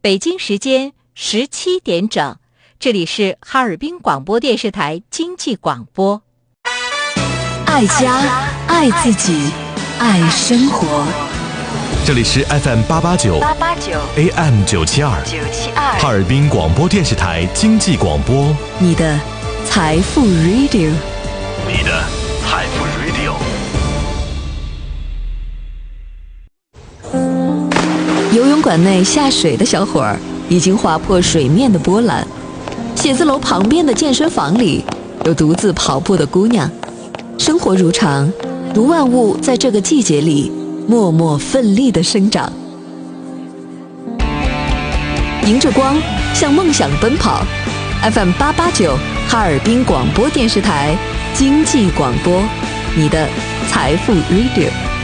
北京时间17点整，这里是哈尔滨广播电视台经济广播。 爱家，爱自己，爱生活。 这里是 FM889 AM972 哈尔滨广播电视台经济广播， 你的财富 Radio， 你的财富 Radio。 游泳馆内下水的小伙儿已经划破水面的波澜，写字楼旁边的健身房里有独自跑步的姑娘。生活如常，如万物在这个季节里默默奋力地生长，迎着光向梦想奔跑。 FM889 哈尔滨广播电视台经济广播，你的财富 Radio。